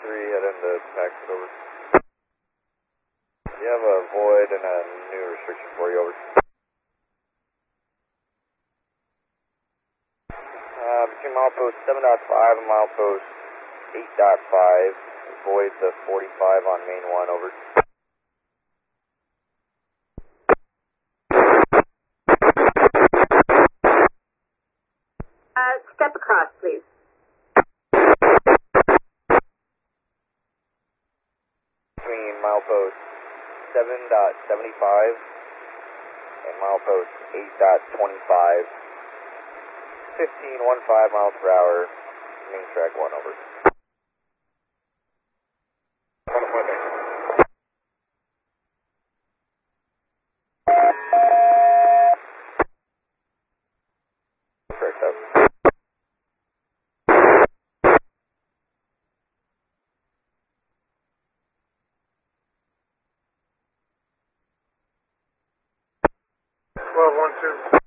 head into Paxton, over. You have a void and a new restriction for you, over. Between milepost 7.5 and milepost 8.5, void to 45 on main 1, over. Step across, please. Between milepost 7.75 and milepost 8.25, 15 miles per hour, main track 1, over. Correct up. Well, 1-2.